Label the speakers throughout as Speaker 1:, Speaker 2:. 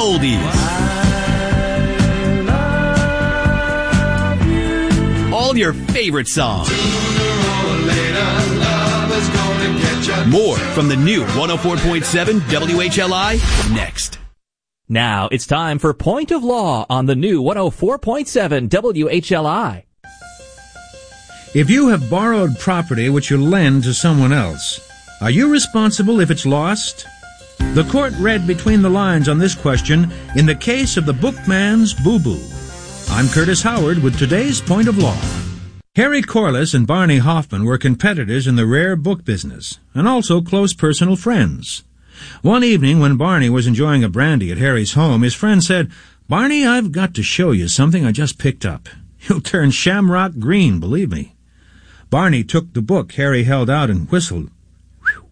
Speaker 1: oldies. All your favorite songs. More from the new 104.7 WHLI next.
Speaker 2: Now it's time for Point of Law on the new 104.7 WHLI.
Speaker 3: If you have borrowed property which you lend to someone else, are you responsible if it's lost? The court read between the lines on this question in the case of the bookman's boo-boo. I'm Curtis Howard with today's Point of Law. Harry Corliss and Barney Hoffman were competitors in the rare book business, and also close personal friends. One evening when Barney was enjoying a brandy at Harry's home, his friend said, "Barney, I've got to show you something I just picked up. You'll turn shamrock green, believe me." Barney took the book Harry held out and whistled. "Whew.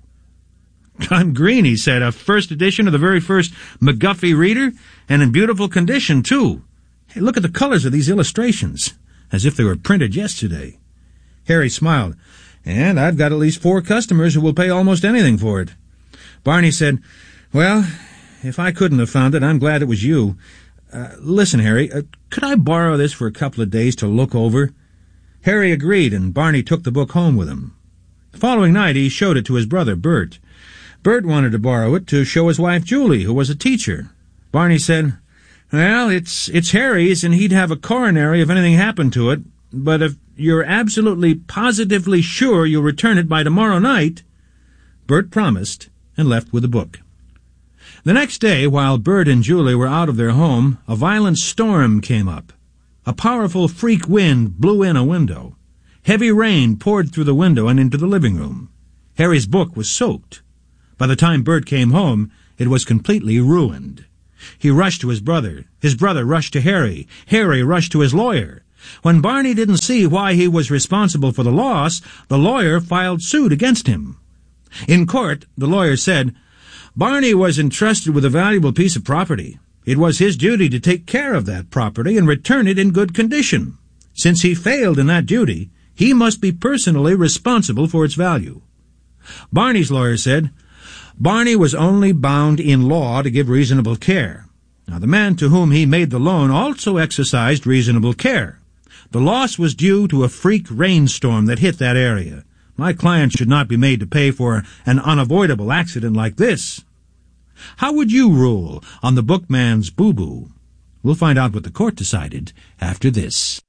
Speaker 3: I'm green," he said, "a first edition of the very first McGuffey Reader, and in beautiful condition, too. Hey, look at the colors of these illustrations, as if they were printed yesterday." Harry smiled. "And I've got at least 4 customers who will pay almost anything for it." Barney said, "Well, if I couldn't have found it, I'm glad it was you. Listen, Harry, could I borrow this for a couple of days to look over?" Harry agreed, and Barney took the book home with him. The following night he showed it to his brother, Bert. Bert wanted to borrow it to show his wife, Julie, who was a teacher. Barney said, "Well, it's Harry's, and he'd have a coronary if anything happened to it, but if you're absolutely positively sure you'll return it by tomorrow night..." Bert promised and left with the book. The next day, while Bert and Julie were out of their home, a violent storm came up. A powerful freak wind blew in a window. Heavy rain poured through the window and into the living room. Harry's book was soaked. By the time Bert came home, it was completely ruined. He rushed to his brother. His brother rushed to Harry. Harry rushed to his lawyer. When Barney didn't see why he was responsible for the loss, the lawyer filed suit against him. In court, the lawyer said, "Barney was entrusted with a valuable piece of property. It was his duty to take care of that property and return it in good condition. Since he failed in that duty, he must be personally responsible for its value." Barney's lawyer said, "Barney was only bound in law to give reasonable care. Now, the man to whom he made the loan also exercised reasonable care. The loss was due to a freak rainstorm that hit that area. My client should not be made to pay for an unavoidable accident like this." How would you rule on the bookman's boo-boo? We'll find out what the court decided after this.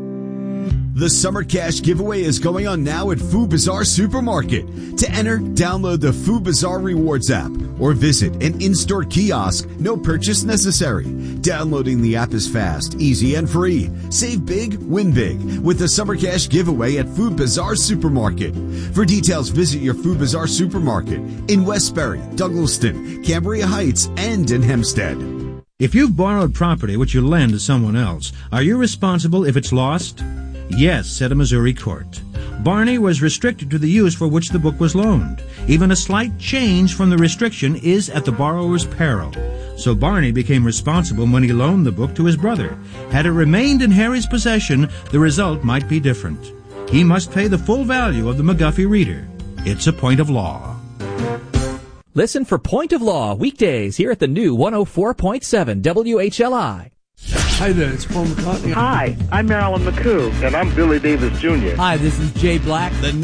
Speaker 4: The Summer Cash Giveaway is going on now at Food Bazaar Supermarket. To enter, download the Food Bazaar Rewards app or visit an in-store kiosk. No purchase necessary. Downloading the app is fast, easy, and free. Save big, win big with the Summer Cash Giveaway at Food Bazaar Supermarket. For details, visit your Food Bazaar Supermarket in Westbury, Douglaston, Cambria Heights, and in Hempstead.
Speaker 3: If you've borrowed property which you lend to someone else, are you responsible if it's lost? Yes, said a Missouri court. Barney was restricted to the use for which the book was loaned. Even a slight change from the restriction is at the borrower's peril. So Barney became responsible when he loaned the book to his brother. Had it remained in Harry's possession, the result might be different. He must pay the full value of the McGuffey Reader. It's a point of law.
Speaker 2: Listen for Point of Law weekdays here at the new 104.7 WHLI.
Speaker 5: Hi there, it's Paul McCartney.
Speaker 6: Hi, I'm Marilyn McCoo.
Speaker 7: And I'm Billy Davis Jr.
Speaker 8: Hi, this is Jay Black.
Speaker 1: The